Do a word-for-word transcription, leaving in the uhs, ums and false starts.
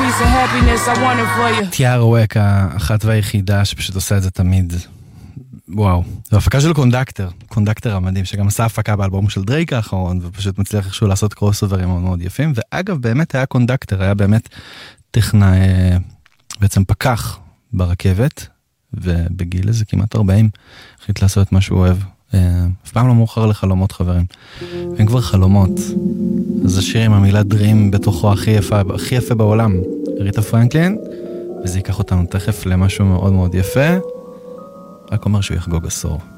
peace and happiness I want it for you. תיאר ווק, האחת והיחידה שפשוט עושה את זה תמיד. וואו. זו הפקה של קונדקטר, קונדקטר המדהים, שגם עשה הפקה באלבום של דרייק האחרון, ופשוט מצליח איכשהו לעשות קרוס אוברים מאוד מאוד יפים, ואגב באמת היה קונדקטר, היה באמת טכנאי, בעצם פקח ברכבת, ובגיל איזה כמעט ארבעים, החליט לעשות את מה שהוא אוהב. אף פעם לא מאוחר לחלומות, חברים. אין כבר חלומות. אז השיר עם המילה דרים בתוכו הכי יפה, הכי יפה בעולם, ריטה פרנקלין, וזה ייקח אותנו תכף למשהו מאוד מאוד יפה, רק אומר שהוא יחגוג עשור.